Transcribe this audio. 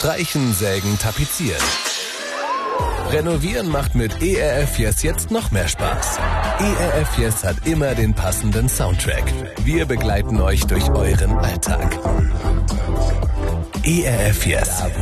Streichen, Sägen, Tapezieren. Renovieren macht mit ERF Yes jetzt noch mehr Spaß. ERF Yes hat immer den passenden Soundtrack. Wir begleiten euch durch euren Alltag. ERF Yes.